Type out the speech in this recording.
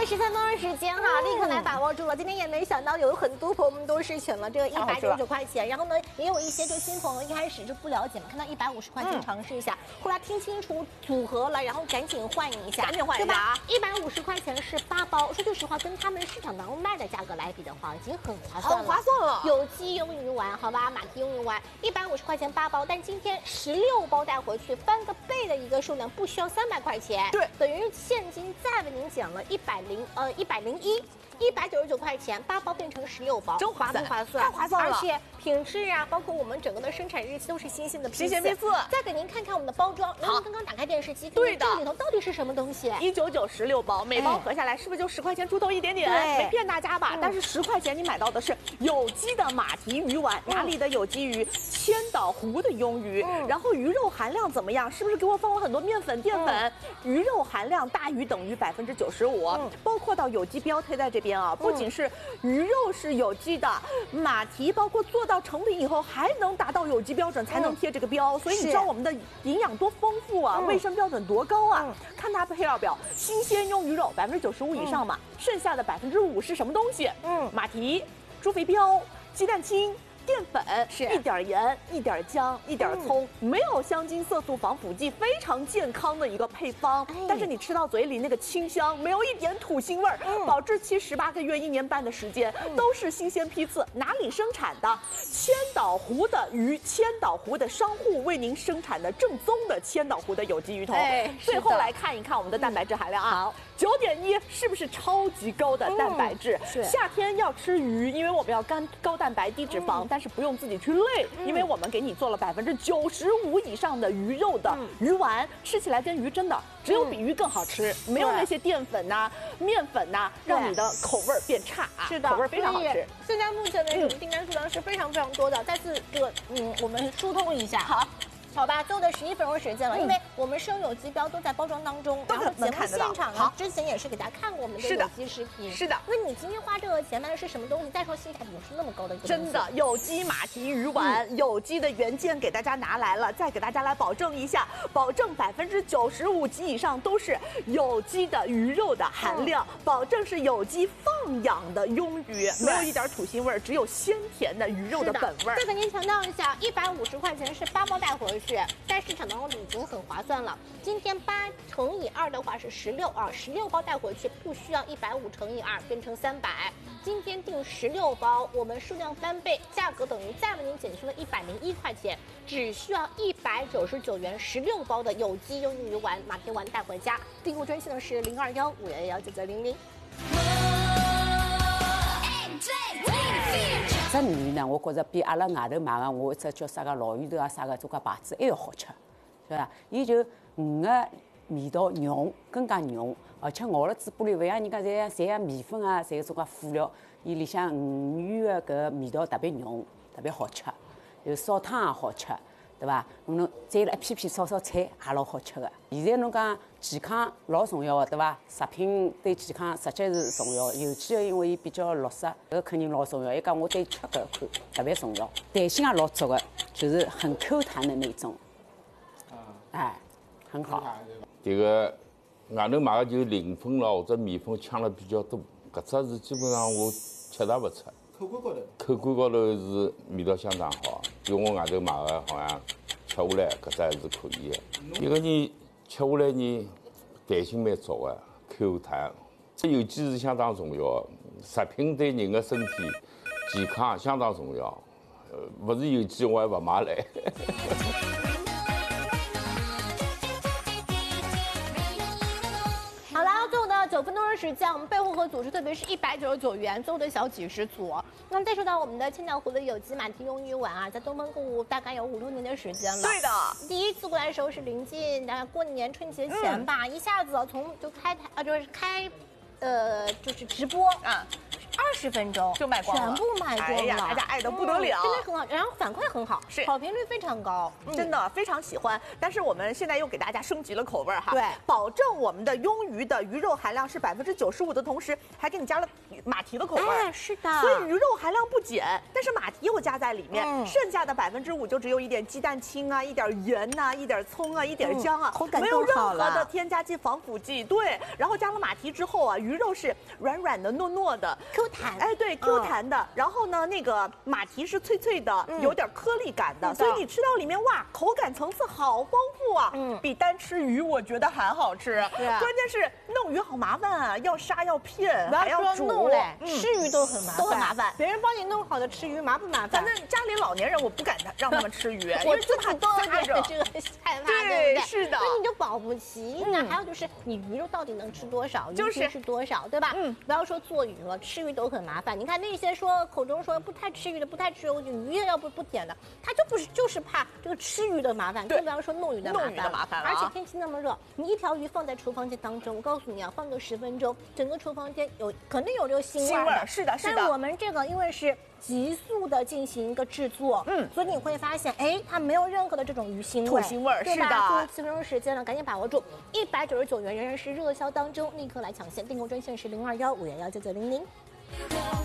13分钟的时间哈，立刻来把握住了。今天也没想到有很多朋友们都是选了这个199块钱，然后呢，也有一些就新朋友一开始就不了解嘛，看到150块钱尝试一下，后来听清楚组合了，然后赶紧换一下，对吧？150块钱是8包，说句实话，跟他们市场当中卖的价格来比的话，已经很划算了， 很划算了。 有机用鱼丸，好吧，马蹄用鱼丸150块钱8包，但今天16包带回去，翻个倍的一个数量，不需要300块钱， 对， 等于现金再为您减了199块钱，8包变成16包， 真划算， 不划算？ 太划算了！ 而且品质啊，包括我们整个的生产日期都是新鲜的新鲜批次。 再给您看看我们的包装，您刚刚打开电视机， 对的， 这里头到底是什么东西 ？199 16包，每包合下来是不是就10块钱出头一点点？没骗大家吧？但是10块钱你买到的是有机的马蹄鱼丸，哪里的有机鱼？千岛湖的鳙鱼，然后鱼肉含量怎么样？是不是给我放了很多面粉、淀粉？鱼肉含量大于等于95%，包括到有机标贴在这边啊，不仅是鱼肉是有机的，马蹄包括做到成品以后还能达到有机标准才能贴这个标，所以你知道我们的营养多丰富啊，卫生标准多高啊？看它配料表，新鲜鳙鱼肉95%以上嘛，剩下的5%是什么东西？马蹄、猪肥膘、鸡蛋清。淀粉是一点盐、一点姜、一点葱，没有香精、色素、防腐剂，非常健康的一个配方。但是你吃到嘴里那个清香，没有一点土腥味儿，保质期18个月、1年半的时间，都是新鲜批次。哪里生产的？千岛湖的鱼，千岛湖的商户为您生产的正宗的千岛湖的有机鱼头。最后来看一看我们的蛋白质含量啊，好，9.1是不是超级高的蛋白质？夏天要吃鱼，因为我们要高蛋白、低脂肪，但是不用自己去累，因为我们给你做了95%以上的鱼肉的鱼丸，吃起来跟鱼真的只有比鱼更好吃，没有那些淀粉呐、面粉呐，让你的口味变差啊。 是的， 口味非常好吃。 现在目前的这种订单数量是非常非常多的，再次这个我们疏通一下。好吧，最后的11分钟时间了，因为我们是有机标都在包装当中，然后节目现场呢之前也是给大家看过我们的有机食品， 是的。 那你今天花这个钱买的是什么东西？再说性价比又是那么高的一个东西， 真的有机马蹄鱼丸，有机的原件给大家拿来了，再给大家来保证一下，保证95%及以上都是有机的鱼肉的含量，保证是有机放养的鳙鱼，没有一点土腥味，只有鲜甜的鱼肉的本味。 再给您强调一下，150块钱是8包带回去，在市场当中已经很划算了。今天8乘以2的话是16啊，16包带回去不需要150乘以2变成300。今天订16包，我们数量翻倍，价格等于再为您减去了101块钱，只需要199元16包的有机鳙鱼丸、马蹄丸带回家。订购专线呢是0215119900。 这鱼呢，我觉着比阿拉外头买个我这叫啥个老鱼头啊啥个做个牌子还要好吃，对吧？伊就鱼个味道浓，更加浓，而且咬了嘴巴里勿像人家侪像米粉啊，侪做个辅料，伊里向鱼的搿味道特别浓，特别好吃，有烧汤也好吃。对吧？侬再了一片片烧菜也老好吃的。现在侬讲健康老重要的，对吧？食品对健康实际是重要，尤其因为伊比较绿色，搿肯定老重要。伊讲我对吃搿口特别重要，弹性也老足的，就是很 Q 弹的那种。哎，很好。 这个外头买的就磷粉了或者米粉呛了比较多，搿只是基本上我吃也勿出。口感高头是味道相当好，比我外头买的好像吃下来搿只是可以的。一个人吃下来呢，弹性蛮足的，口弹。有机是相当重要的，食品对人的身体健康相当重要。勿是有机我还勿买来。 9分钟的时间，我们备货和组织特别是199元，最后的小几十组。那么再说到我们的千岛湖的有机马蹄鳙鱼丸啊，在东方购物大概有5、6年的时间了。 对的， 第一次过来的时候是临近大概过年春节前吧，一下子从就开就是直播啊。 20分钟就卖光了， 全部卖光了。 哎呀，大家爱得不得了， 真的很好，然后反馈很好， 是好评率非常高， 真的非常喜欢。但是我们现在又给大家升级了口味哈， 对， 保证我们的鳙鱼的鱼肉含量是95%的同时，还给你加了马蹄的口味。 哎，是的， 所以鱼肉含量不减，但是马蹄又加在里面，剩下的5%就只有一点鸡蛋清啊，一点盐呐，一点葱啊，一点姜啊， 口感没有任何更好了的添加剂、防腐剂。对，然后加了马蹄之后啊，鱼肉是软软的、糯糯的、 Q 弹， 哎，对 ，Q 弹的。然后呢，那个马蹄是脆脆的，有点颗粒感的，所以你吃到里面哇，口感层次好丰富啊，比单吃鱼我觉得还好吃。关键是弄鱼好麻烦啊，要杀要片，还要煮弄嘞，吃鱼都很麻烦， 都很麻烦。 别人帮你弄好的吃鱼麻不麻烦？ 反正家里老年人我不敢让他们吃鱼， 我自己都有点这个害怕，对不对？ 是的， 所以你就保不齐。那还有就是你鱼肉到底能吃多少？就是是多少，对吧？不要说做鱼了，吃鱼都很麻烦。你看那些说口中说不太吃鱼的、不太吃鱼也要不点的，他就是怕这个吃鱼的麻烦，更不要说弄鱼的麻烦。而且天气那么热，你一条鱼放在厨房间当中，我告诉你啊，放个10分钟，整个厨房间肯定有这个腥味的。 是的。 但是我们这个因为是急速的进行一个制作，所以你会发现，哎，它没有任何的这种鱼腥味、 土腥味， 对吧？ 是的。 7分钟时间了，赶紧把握住，199元仍然是热销当中，立刻来抢先，订购专线是0215119900。